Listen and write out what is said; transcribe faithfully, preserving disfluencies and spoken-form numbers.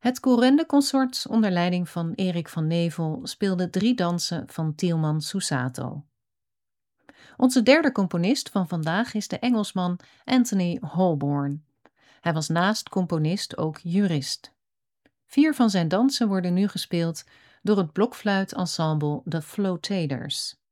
Het Corrende Consort onder leiding van Erik van Nevel speelde drie dansen van Tielman Susato. Onze derde componist van vandaag is de Engelsman Anthony Holborn. Hij was naast componist ook jurist. Vier van zijn dansen worden nu gespeeld door het blokfluitensemble The Flotators.